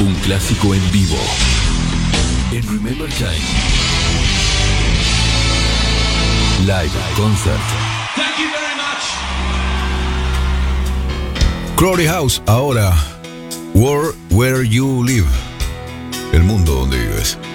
Un clásico en vivo. En Remember Time. Live Concert. Thank you very much. Crowley House, ahora World Where You Live. El mundo donde vives.